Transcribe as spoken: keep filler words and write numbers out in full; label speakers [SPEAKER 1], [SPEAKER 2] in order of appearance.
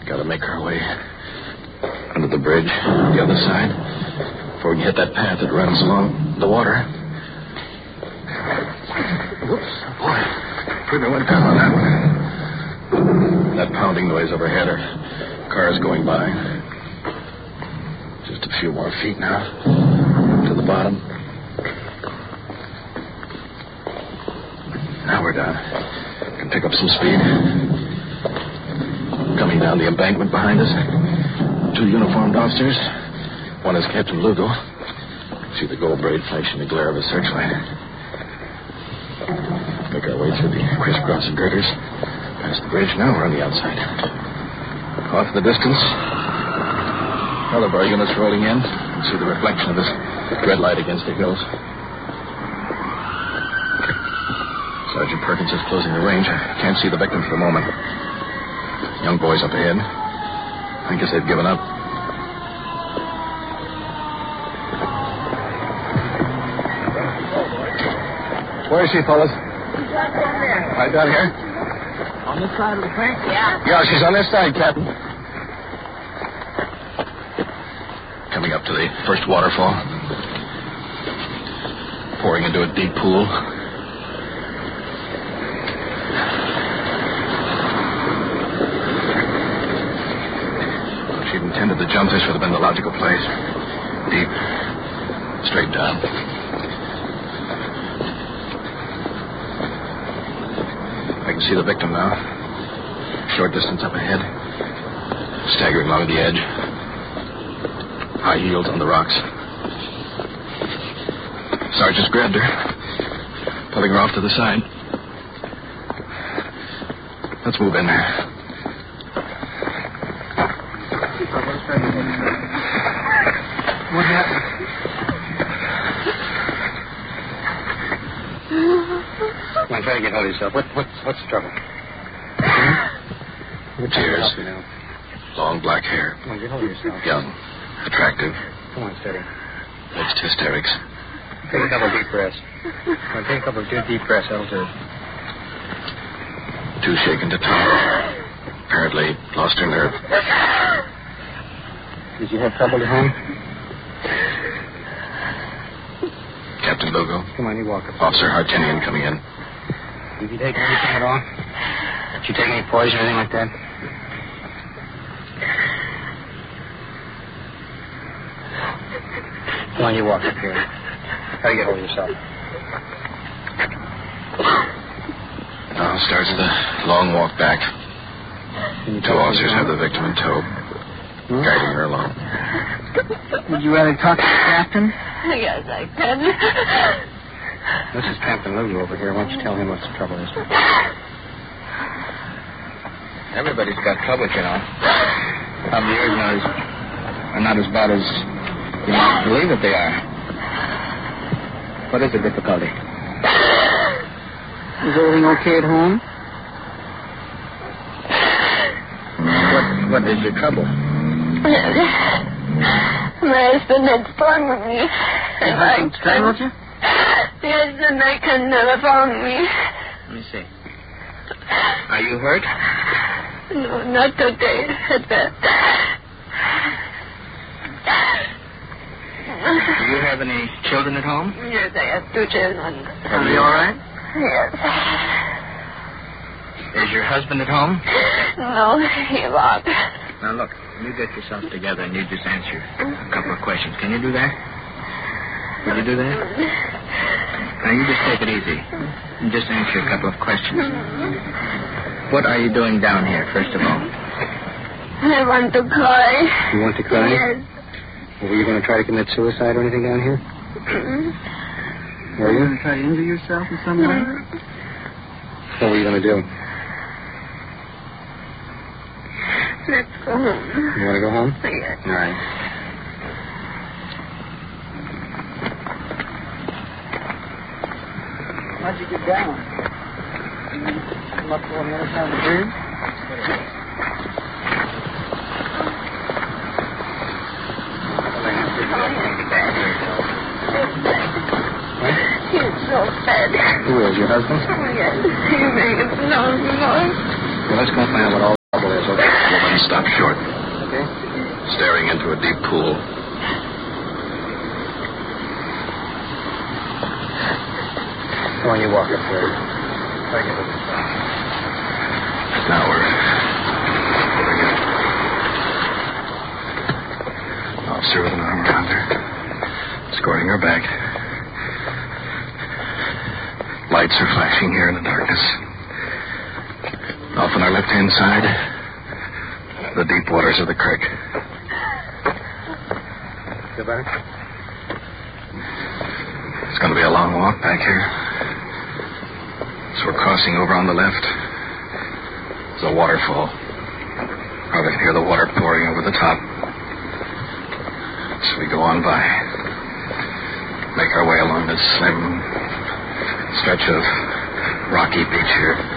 [SPEAKER 1] Gotta make our way under the bridge on the other side before we can hit that path that runs along the water. Whoops, boy. Pretty went down on that one. That pounding noise overhead are cars going by. Just a few more feet now to the bottom. Now we're down. Can pick up some speed. Coming down the embankment behind us, two uniformed officers. One is Captain Lugo. See the gold braid flashing the glare of a searchlight. Make our way through the crisscross of girders. Past the bridge. Now we're on the outside. Off in the distance, all of our units rolling in. You see the reflection of this red light against the hills. Sergeant Perkins is closing the range. I can't see the victim for the moment. Young boys up ahead. I guess they've given up. Where is she, fellas?
[SPEAKER 2] She's right down there.
[SPEAKER 1] Right down here?
[SPEAKER 2] On this side of the bank? Yeah.
[SPEAKER 1] Yeah, she's on this side, Captain. Coming up to the first waterfall. Pouring into a deep pool. If she'd intended to jump, this would have been the logical place. Deep. Straight down. I can see the victim now. Short distance up ahead. Staggering along the edge. High heels on the rocks. Sergeant's grabbed her. Pulling her off to the side. Let's move in there.
[SPEAKER 2] What happened?
[SPEAKER 1] Come on, try to get hold of yourself. What, what, what's the trouble?
[SPEAKER 2] Hmm?
[SPEAKER 1] Tears. Long black hair.
[SPEAKER 2] Come on, get hold of yourself.
[SPEAKER 1] Young. Attractive.
[SPEAKER 2] Come on, steady.
[SPEAKER 1] Mixed hysterics.
[SPEAKER 2] Take a couple of deep breaths. Come on, take a couple of good deep breaths. That'll do.
[SPEAKER 1] Too shaken to talk. Apparently lost her nerve.
[SPEAKER 2] Did you have trouble at home?
[SPEAKER 1] Captain Lugo.
[SPEAKER 2] Come on, you walk up.
[SPEAKER 1] Officer Hartinian coming in.
[SPEAKER 2] Did you take anything at all? Did you take any poison or anything like that? Come on, you walk up here. Try to get hold of yourself.
[SPEAKER 1] Now starts the long walk back. Two officers have the victim in tow, hmm? guiding her along.
[SPEAKER 2] Would you rather talk to the captain?
[SPEAKER 3] Yes, I can.
[SPEAKER 2] This is Captain Lugo over here. Why don't you tell him what the trouble is? Everybody's got trouble, you know. Some years now are not as bad as you might believe that they are. What is the difficulty? Is everything okay at home? What What is your trouble?
[SPEAKER 3] My husband had sprung me.
[SPEAKER 2] Your husband strangled you?
[SPEAKER 3] Yes, and I can never found me.
[SPEAKER 2] Let me see. Are you hurt?
[SPEAKER 3] No, not today. At that.
[SPEAKER 2] Do you have any children at home?
[SPEAKER 3] Yes, I have two children.
[SPEAKER 2] Are they all right?
[SPEAKER 3] Yes.
[SPEAKER 2] Is your husband at home?
[SPEAKER 3] No, he walked.
[SPEAKER 2] Now, look, you get yourself together and you just answer a couple of questions. Can you do that? Will you do that? Now, you just take it easy and just answer a couple of questions. What are you doing down here, first of all?
[SPEAKER 3] I want to cry.
[SPEAKER 2] You want to cry?
[SPEAKER 3] Yes.
[SPEAKER 2] Well, were you going to try to commit suicide or anything down here?
[SPEAKER 3] Mm-hmm.
[SPEAKER 2] Were you?
[SPEAKER 4] Going to try to injure yourself in some way?
[SPEAKER 2] What were you going to do?
[SPEAKER 3] Let's go home.
[SPEAKER 2] You want to go home?
[SPEAKER 3] Yes.
[SPEAKER 2] All right.
[SPEAKER 4] How'd you get down? Come up on the other side of the bridge?
[SPEAKER 3] He's so sad.
[SPEAKER 2] Who is your husband?
[SPEAKER 3] Oh, yes. He makes no noise.
[SPEAKER 2] Well, let's go find out what all the trouble is. Okay.
[SPEAKER 1] He stopped short,
[SPEAKER 4] Okay.
[SPEAKER 1] staring into a deep pool.
[SPEAKER 4] Come on, you walk up there. I get it.
[SPEAKER 1] Now we're moving in. Officer with an arm around her, escorting her back. Lights are flashing here in the darkness. Off on our left-hand side, the deep waters of the creek.
[SPEAKER 4] Go back.
[SPEAKER 1] It's going to be a long walk back here. So we're crossing over on the left. There's a waterfall. Probably can hear the water pouring over the top. So we go on by. Make our way along this slim stretch of rocky beach here.